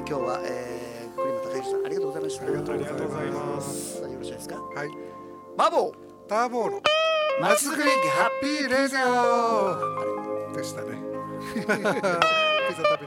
今日は、栗本隆之さんありがとうございました。 ありがとうございます。 よろしいですか。 はい。 マボーターボーの松栗ハッピーレディオでしたね。ピザ食べに